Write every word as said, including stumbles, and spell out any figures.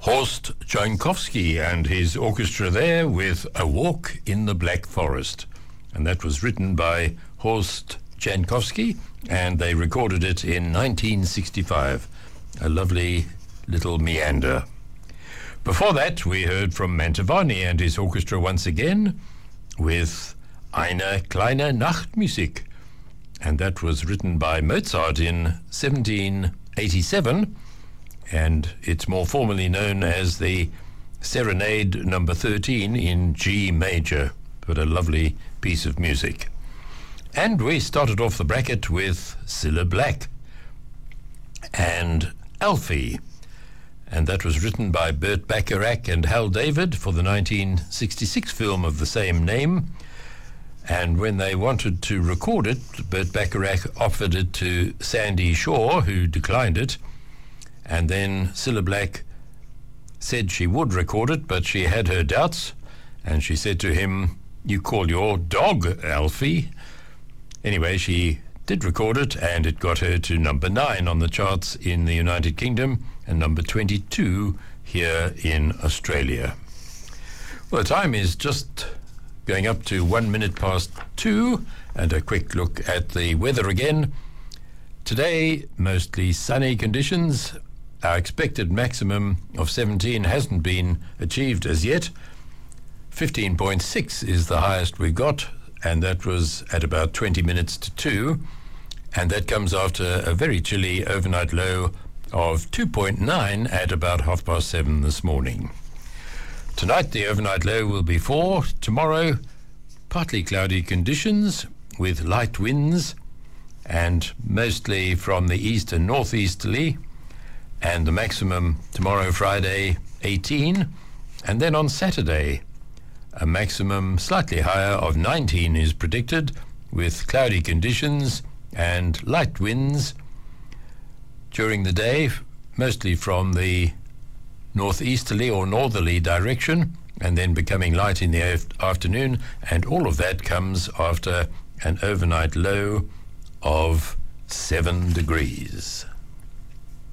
Horst Jankowski and his orchestra there with A Walk in the Black Forest. And that was written by Horst Jankowski, and they recorded it in nineteen sixty-five. A lovely little meander. Before that, we heard from Mantovani and his orchestra once again with Eine kleine Nachtmusik. And that was written by Mozart in seventeen eighty-seven, and it's more formally known as the Serenade number thirteen in G major, but a lovely piece of music. And we started off the bracket with Cilla Black and Alfie, and that was written by Burt Bacharach and Hal David for the nineteen sixty-six film of the same name. And when they wanted to record it, Burt Bacharach offered it to Sandy Shaw, who declined it. And then Cilla Black said she would record it, but she had her doubts. And she said to him, "You call your dog Alfie." Anyway, she did record it, and it got her to number nine on the charts in the United Kingdom and number twenty-two here in Australia. Well, the time is just going up to one minute past two, and a quick look at the weather again. Today, mostly sunny conditions. Our expected maximum of seventeen hasn't been achieved as yet. fifteen point six is the highest we got, and that was at about twenty minutes to two. And that comes after a very chilly overnight low of two point nine at about half past seven this morning. Tonight, the overnight low will be four. Tomorrow, partly cloudy conditions with light winds and mostly from the east and northeasterly. And the maximum tomorrow, Friday, eighteen. And then on Saturday, a maximum slightly higher of nineteen is predicted with cloudy conditions and light winds during the day, mostly from the northeasterly or northerly direction, and then becoming light in the af- afternoon, and all of that comes after an overnight low of seven degrees.